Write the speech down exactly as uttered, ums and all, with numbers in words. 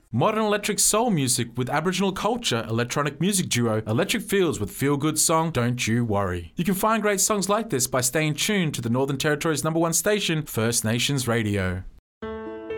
Modern electric soul music with Aboriginal culture, electronic music duo Electric Fields with feel-good song Don't You Worry. You can find great songs like this by staying tuned to the Northern Territory's number one station, First Nations Radio.